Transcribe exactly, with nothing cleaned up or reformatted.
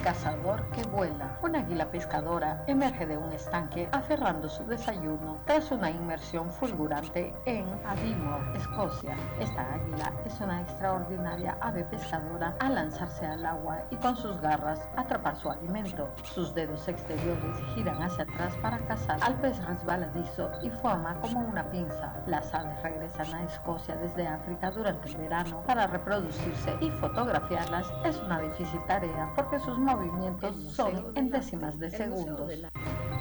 cazador que vuela. Un águila pescadora emerge de un estanque aferrando su desayuno tras una inmersión fulgurante en Aviemore, Escocia. Esta águila es una extraordinaria ave pescadora al lanzarse al agua y con sus garras atrapar su alimento. Sus dedos exteriores giran hacia atrás para cazar al pez resbaladizo y forma como una pinza. Las aves regresan a Escocia desde África durante el verano para reproducirse y fotografiarlas es una difícil tarea porque sus movimientos son en décimas de segundos.